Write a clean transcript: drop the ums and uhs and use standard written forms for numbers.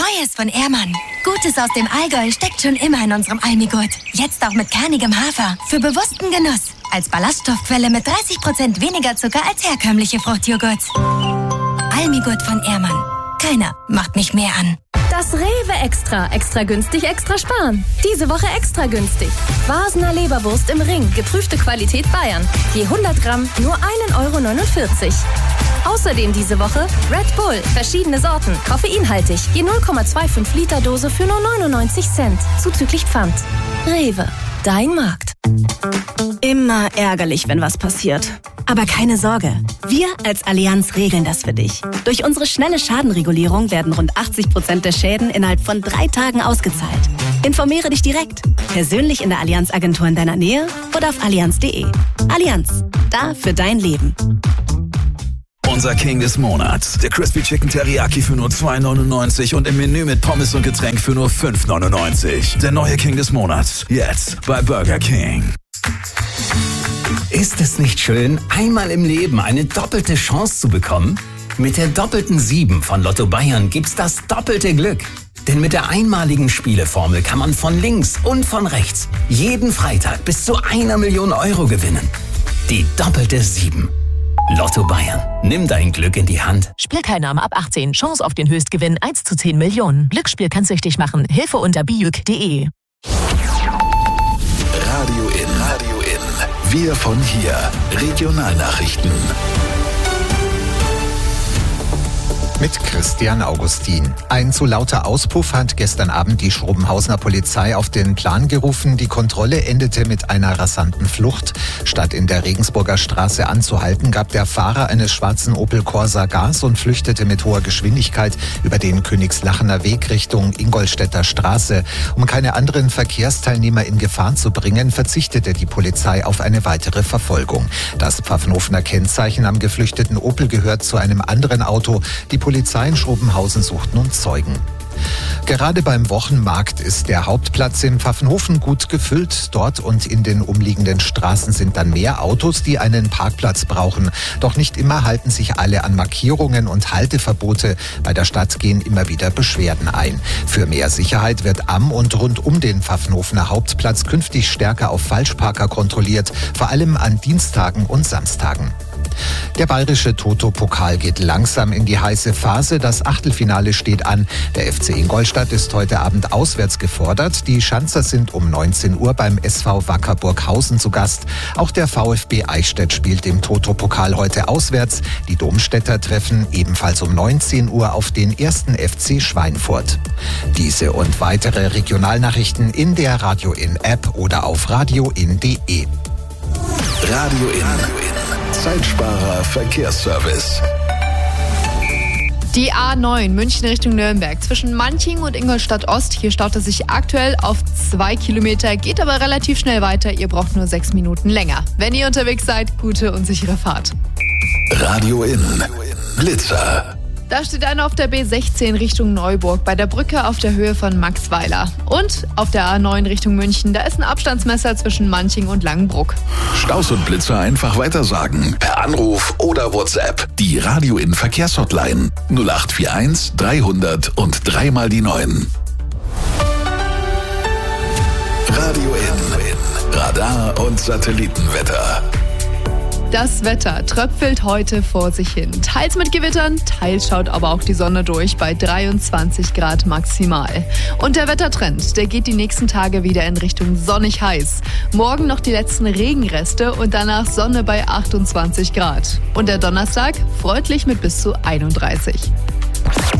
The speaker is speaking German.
Neues von Ehrmann. Gutes aus dem Allgäu steckt schon immer in unserem Almigurt. Jetzt auch mit kernigem Hafer. Für bewussten Genuss. Als Ballaststoffquelle mit 30% weniger Zucker als herkömmliche Fruchtjoghurt. Almigurt von Ehrmann. Keiner macht mich mehr an. Das Rewe Extra. Extra günstig, extra sparen. Diese Woche extra günstig. Vasener Leberwurst im Ring. Geprüfte Qualität Bayern. Je 100 Gramm nur 1,49 €. Außerdem diese Woche Red Bull. Verschiedene Sorten. Koffeinhaltig. Je 0,25 Liter Dose für nur 99 Cent. Zuzüglich Pfand. Rewe. Dein Markt. Immer ärgerlich, wenn was passiert. Aber keine Sorge, wir als Allianz regeln das für dich. Durch unsere schnelle Schadenregulierung werden rund 80% der Schäden innerhalb von 3 Tagen ausgezahlt. Informiere dich direkt, persönlich in der Allianz-Agentur in deiner Nähe oder auf allianz.de. Allianz, da für dein Leben. Unser King des Monats. Der Crispy Chicken Teriyaki für nur 2,99 und im Menü mit Pommes und Getränk für nur 5,99. Der neue King des Monats. Jetzt bei Burger King. Ist es nicht schön, einmal im Leben eine doppelte Chance zu bekommen? Mit der doppelten 7 von Lotto Bayern gibt's das doppelte Glück. Denn mit der einmaligen Spieleformel kann man von links und von rechts jeden Freitag bis zu 1 Million Euro gewinnen. Die doppelte 7. Lotto Bayern. Nimm dein Glück in die Hand. Spielteilnahme ab 18. Chance auf den Höchstgewinn 1 zu 10 Millionen. Glücksspiel kann süchtig machen. Hilfe unter bijuk.de. Radio in. Wir von hier. Regionalnachrichten. Mit Christian Augustin. Ein zu lauter Auspuff hat gestern Abend die Schrobenhausener Polizei auf den Plan gerufen. Die Kontrolle endete mit einer rasanten Flucht. Statt in der Regensburger Straße anzuhalten, gab der Fahrer eines schwarzen Opel Corsa Gas und flüchtete mit hoher Geschwindigkeit über den Königslachener Weg Richtung Ingolstädter Straße. Um keine anderen Verkehrsteilnehmer in Gefahr zu bringen, verzichtete die Polizei auf eine weitere Verfolgung. Das Pfaffenhofener Kennzeichen am geflüchteten Opel gehört zu einem anderen Auto. Die Polizei in Schrobenhausen sucht nun Zeugen. Gerade beim Wochenmarkt ist der Hauptplatz in Pfaffenhofen gut gefüllt. Dort und in den umliegenden Straßen sind dann mehr Autos, die einen Parkplatz brauchen. Doch nicht immer halten sich alle an Markierungen und Halteverbote. Bei der Stadt gehen immer wieder Beschwerden ein. Für mehr Sicherheit wird am und rund um den Pfaffenhofener Hauptplatz künftig stärker auf Falschparker kontrolliert, vor allem an Dienstagen und Samstagen. Der bayerische Toto-Pokal geht langsam in die heiße Phase. Das Achtelfinale steht an. Der FC Ingolstadt ist heute Abend auswärts gefordert. Die Schanzer sind um 19 Uhr beim SV Wacker Burghausen zu Gast. Auch der VfB Eichstätt spielt im Toto-Pokal heute auswärts. Die Domstädter treffen ebenfalls um 19 Uhr auf den 1. FC Schweinfurt. Diese und weitere Regionalnachrichten in der Radio In App oder auf radioin.de. Radio In. Zeitsparer Verkehrsservice. Die A9 München Richtung Nürnberg zwischen Manching und Ingolstadt Ost. Hier staut es sich aktuell auf 2 Kilometer, geht aber relativ schnell weiter. Ihr braucht nur 6 Minuten länger. Wenn ihr unterwegs seid, gute und sichere Fahrt. Radio In. Blitzer. Da steht einer auf der B16 Richtung Neuburg bei der Brücke auf der Höhe von Maxweiler. Und auf der A9 Richtung München, da ist ein Abstandsmesser zwischen Manching und Langenbruck. Staus und Blitzer einfach weitersagen. Per Anruf oder WhatsApp. Die Radio In Verkehrshotline 0841 300 und 3 mal die 9. Radio In. Radar und Satellitenwetter. Das Wetter tröpfelt heute vor sich hin. Teils mit Gewittern, teils schaut aber auch die Sonne durch bei 23 Grad maximal. Und der Wettertrend, der geht die nächsten Tage wieder in Richtung sonnig heiß. Morgen noch die letzten Regenreste und danach Sonne bei 28 Grad. Und der Donnerstag freundlich mit bis zu 31.